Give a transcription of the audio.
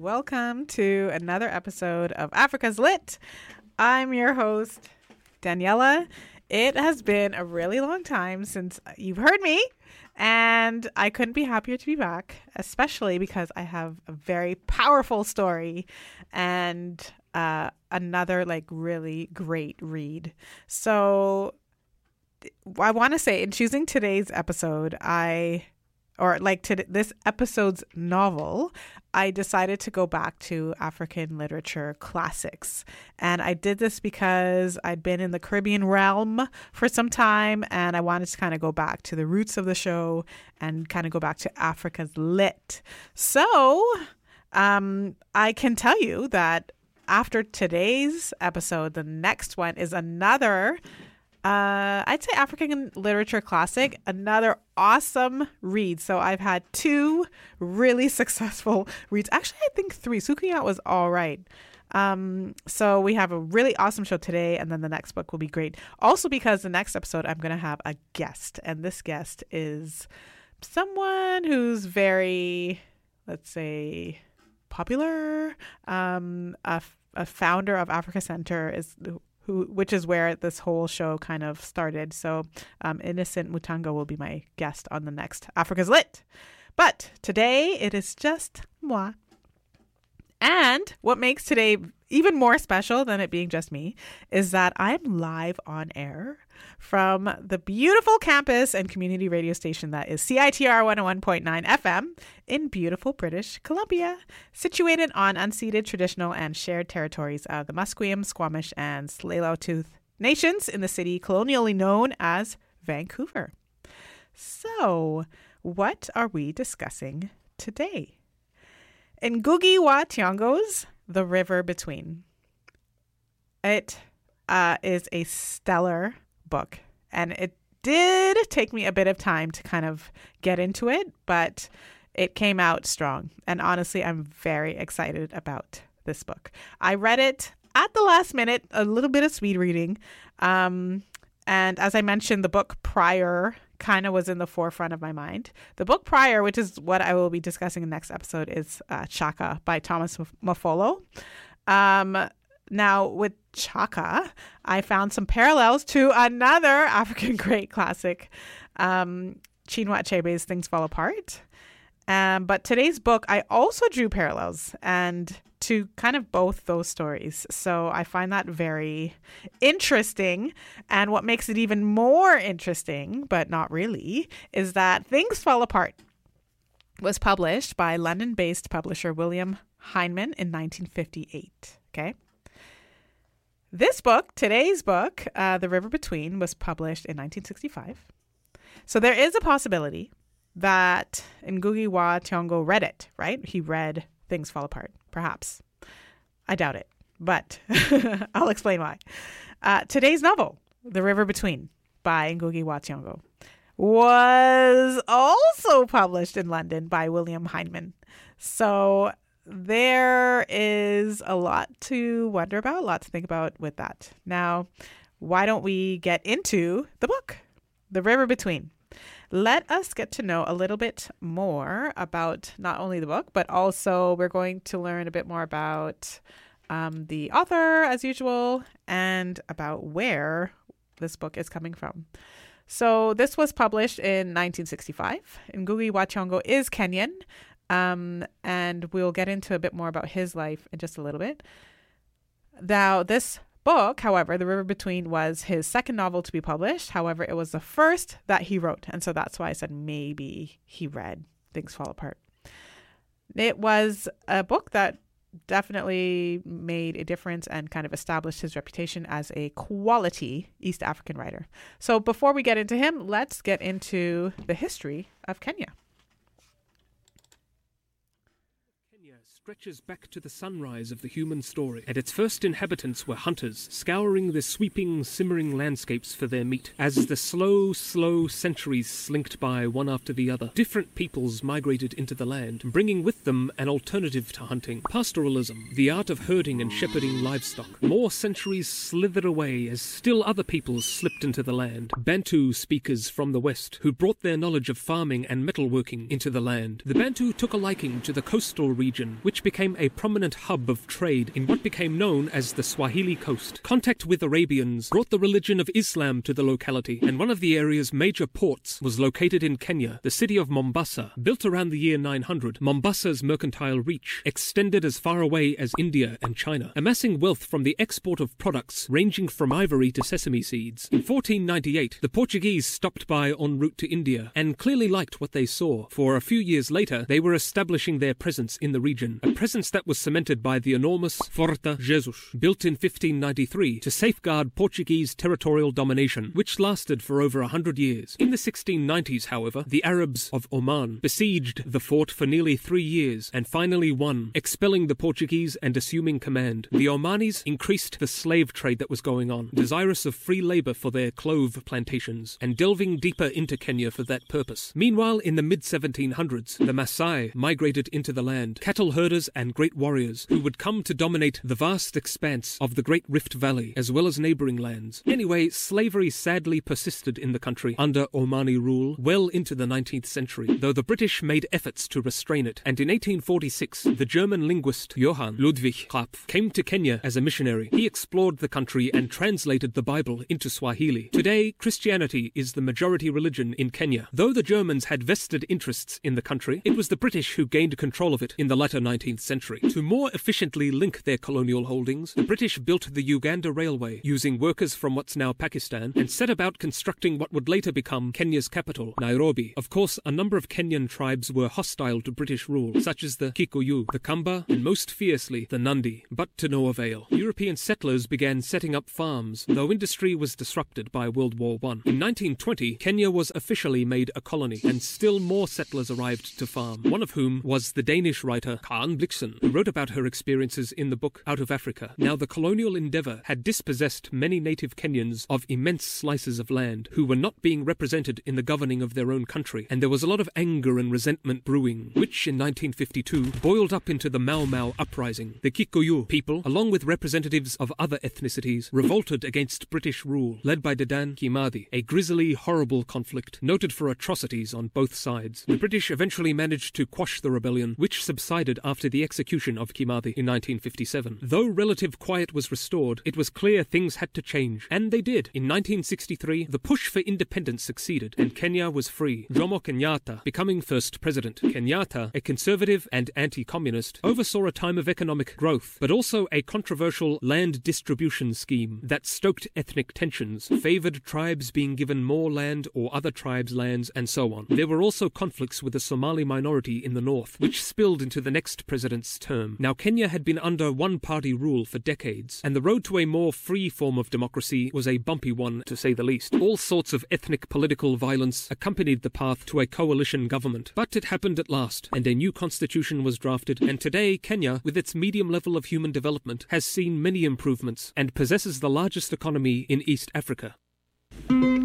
welcome to another episode of Africa's Lit. I'm your host, Daniela. It has been a really long time since you've heard me, and I couldn't be happier to be back, especially because I have a very powerful story and another really great read. So I want to say in choosing today's episode, this episode's novel, I decided to go back to African literature classics. And I did this because I'd been in the Caribbean realm for some time, and I wanted to kind of go back to the roots of the show and kind of go back to Africa's Lit. So I can tell you that after today's episode, the next one is another I'd say African literature classic, another awesome read. So I've had two really successful reads. Actually, I think three. Sukiyat was all right. So we have a really awesome show today, and then the next book will be great. Also, because the next episode, I'm going to have a guest, and this guest is someone who's very, let's say, popular. A founder of Africa Center which is where this whole show kind of started. So Innocent Mutanga will be my guest on the next Africa's Lit. But today it is just moi. And what makes today even more special than it being just me is that I'm live on air from the beautiful campus and community radio station that is CITR 101.9 FM in beautiful British Columbia, situated on unceded traditional and shared territories of the Musqueam, Squamish, and Tsleil-Waututh nations in the city colonially known as Vancouver. So, what are we discussing today? Ngugi wa Thiong'o's The River Between. It is a stellar book, and it did take me a bit of time to kind of get into it, but it came out strong. And honestly, I'm very excited about this book. I read it at the last minute, a little bit of speed reading. And as I mentioned, the book prior kind of was in the forefront of my mind. The book prior, which is what I will be discussing in the next episode, is Chaka by Thomas Mafolo. Now, with Chaka, I found some parallels to another African great classic, Chinua Achebe's Things Fall Apart. But today's book, I also drew parallels and to kind of both those stories. So I find that very interesting. And what makes it even more interesting, but not really, is that Things Fall Apart was published by London-based publisher William Heinemann in 1958. Okay. This book, today's book, The River Between, was published in 1965. So there is a possibility that Ngugi wa Thiong'o read it, right? He read Things Fall Apart, perhaps. I doubt it, but I'll explain why. Today's novel, The River Between, by Ngugi wa Thiong'o, was also published in London by William Heinemann. So there is a lot to wonder about, a lot to think about with that. Now, why don't we get into the book, The River Between? Let us get to know a little bit more about not only the book, but also we're going to learn a bit more about the author, as usual, and about where this book is coming from. So this was published in 1965. Ngugi wa Thiong'o is Kenyan, and we'll get into a bit more about his life in just a little bit. Now, this book, however, The River Between, was his second novel to be published. However, it was the first that he wrote. And so that's why I said maybe he read Things Fall Apart. It was a book that definitely made a difference and kind of established his reputation as a quality East African writer. So before we get into him, let's get into the history of Kenya. Stretches back to the sunrise of the human story, and its first inhabitants were hunters, scouring the sweeping, simmering landscapes for their meat. As the slow centuries slinked by one after the other, different peoples migrated into the land, bringing with them an alternative to hunting, pastoralism, the art of herding and shepherding livestock. More centuries slithered away as still other peoples slipped into the land, Bantu speakers from the west, who brought their knowledge of farming and metalworking into the land. The Bantu took a liking to the coastal region region, which became a prominent hub of trade in what became known as the Swahili coast. Contact with Arabians brought the religion of Islam to the locality, and one of the area's major ports was located in Kenya, the city of Mombasa. Built around the year 900, Mombasa's mercantile reach extended as far away as India and China, amassing wealth from the export of products ranging from ivory to sesame seeds. In 1498, the Portuguese stopped by en route to India and clearly liked what they saw, for a few years later they were establishing their presence in the region, a presence that was cemented by the enormous Forte Jesus, built in 1593 to safeguard Portuguese territorial domination, which lasted for over 100 years. In the 1690s, however, the Arabs of Oman besieged the fort for nearly 3 years and finally won, expelling the Portuguese and assuming command. The Omanis increased the slave trade that was going on, desirous of free labor for their clove plantations, and delving deeper into Kenya for that purpose. Meanwhile, in the mid-1700s, the Maasai migrated into the land, cattle herders and great warriors who would come to dominate the vast expanse of the Great Rift Valley, as well as neighboring lands. Anyway, slavery sadly persisted in the country under Omani rule well into the 19th century, though the British made efforts to restrain it, and in 1846, the German linguist Johann Ludwig Krapf came to Kenya as a missionary. He explored the country and translated the Bible into Swahili. Today, Christianity is the majority religion in Kenya. Though the Germans had vested interests in the country, it was the British who gained control of it in the latter 19th century. To more efficiently link their colonial holdings, the British built the Uganda Railway, using workers from what's now Pakistan, and set about constructing what would later become Kenya's capital, Nairobi. Of course, a number of Kenyan tribes were hostile to British rule, such as the Kikuyu, the Kamba, and most fiercely, the Nandi, but to no avail. European settlers began setting up farms, though industry was disrupted by World War I. In 1920, Kenya was officially made a colony, and still more settlers arrived to farm, one of whom was the Danish writer Karen Blixen, who wrote about her experiences in the book Out of Africa. Now, the colonial endeavour had dispossessed many native Kenyans of immense slices of land, who were not being represented in the governing of their own country, and there was a lot of anger and resentment brewing, which in 1952 boiled up into the Mau Mau uprising. The Kikuyu people, along with representatives of other ethnicities, revolted against British rule, led by Dedan Kimathi, a grisly, horrible conflict, noted for atrocities on both sides. The British eventually managed to quash the rebellion, which subsided after the execution of Kimathi in 1957. Though relative quiet was restored, it was clear things had to change, and they did. In 1963, the push for independence succeeded, and Kenya was free, Jomo Kenyatta becoming first president. Kenyatta, a conservative and anti-communist, oversaw a time of economic growth, but also a controversial land distribution scheme that stoked ethnic tensions, favoured tribes being given more land or other tribes' lands, and so on. There were also conflicts with the Somali minority in the north, which spilled into the next president's term. Now, Kenya had been under one-party rule for decades, and the road to a more free form of democracy was a bumpy one, to say the least. All sorts of ethnic political violence accompanied the path to a coalition government. But it happened at last, and a new constitution was drafted, and today Kenya, with its medium level of human development, has seen many improvements, and possesses the largest economy in East Africa.